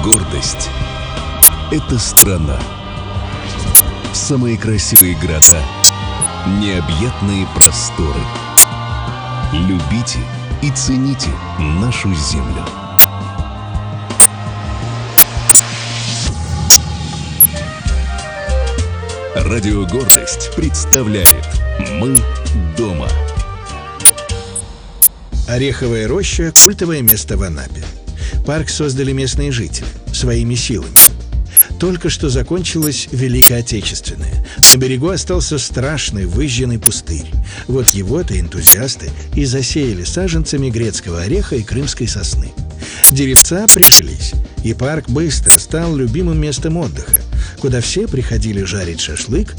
Гордость — это страна. Самые красивые города, необъятные просторы. Любите и цените нашу землю. Радио «Гордость» представляет «Мы дома». Ореховая роща – культовое место в Анапе. Парк создали местные жители своими силами. Только что закончилась Великая Отечественная. На берегу остался страшный выжженный пустырь. Вот его-то энтузиасты и засеяли саженцами грецкого ореха и крымской сосны. Деревца прижились, и парк быстро стал любимым местом отдыха, куда все приходили жарить шашлык